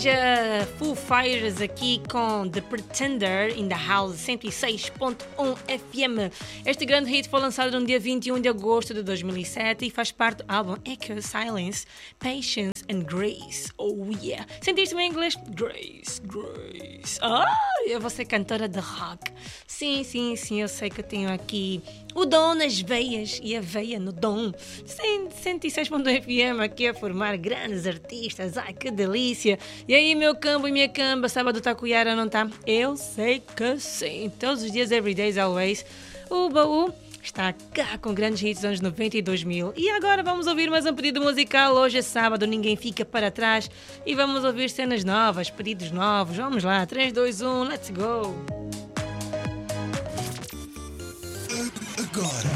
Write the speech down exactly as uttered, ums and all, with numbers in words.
seja Foo Fighters aqui com The Pretender in the House cento e seis ponto um F M. Este grande hit foi lançado no dia vinte e um de agosto de dois mil e sete e faz parte do álbum Echo, Silence, Patience and Grace. Oh yeah! Sentiste bem em inglês? Grace, Grace. Ah, eu vou ser cantora de rock. Sim, sim, sim, eu sei que eu tenho aqui o dom nas veias e a veia no dom. cento e seis ponto um F M aqui a formar grandes artistas. Ai, que delícia! E aí, meu campo e minha camba, sábado tá cuiara, não tá? Eu sei que sim. Todos os dias, every day, always. O baú está cá com grandes hits dos anos noventa e dois mil. E agora vamos ouvir mais um pedido musical. Hoje é sábado, ninguém fica para trás. E vamos ouvir cenas novas, pedidos novos. Vamos lá, três, dois, um, let's go! Agora